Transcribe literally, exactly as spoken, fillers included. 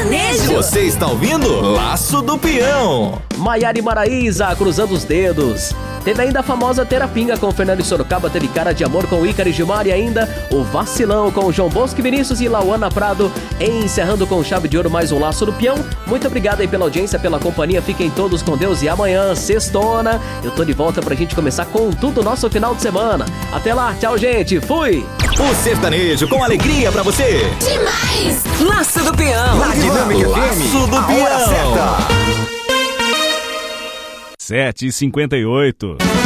Sertanejo. Você está ouvindo Laço do Peão. Maiara e Maraísa cruzando os dedos. Teve ainda a famosa Terapinga com Fernando e Sorocaba, teve Cara de Amor com Ícaro e Gilmar e ainda o Vacilão com João Bosco e Vinícius e Lauana Prado, encerrando com chave de ouro mais um Laço do Peão. Muito obrigado aí pela audiência, pela companhia, fiquem todos com Deus e amanhã, sextona, eu tô de volta pra gente começar com tudo nosso final de semana. Até lá, tchau gente, fui! O sertanejo com alegria pra você. Demais! Laço do Peão. Na Dinâmica F M, Laço do a hora Peão. certa. sete e cinquenta e oito.